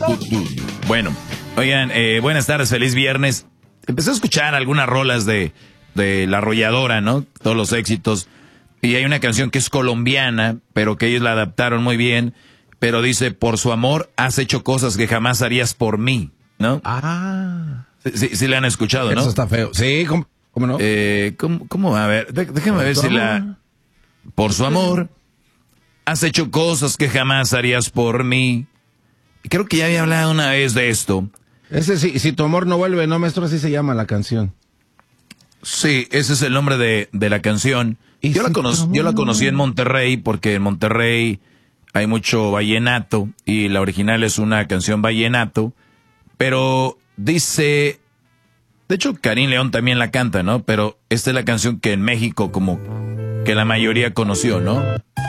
Bueno, oigan, buenas tardes, feliz viernes. Empecé a escuchar algunas rolas de La Arrolladora, ¿no? Todos los éxitos. Y hay una canción que es colombiana, pero que ellos la adaptaron muy bien. Pero dice, por su amor has hecho cosas que jamás harías por mí, ¿no? Ah. Sí la han escuchado, ¿no? Eso está feo. Sí, ¿cómo no? ¿Cómo? A ver, déjame ver si la... Por su amor has hecho cosas que jamás harías por mí. Creo que ya había hablado una vez de esto. Ese sí, si tu amor no vuelve, no, maestro, así se llama la canción. Sí, ese es el nombre de la canción. Yo la conocí en Monterrey porque en Monterrey hay mucho vallenato y la original es una canción vallenato, pero dice, de hecho Karim León también la canta, ¿no? Pero esta es la canción que en México como que la mayoría conoció, ¿no?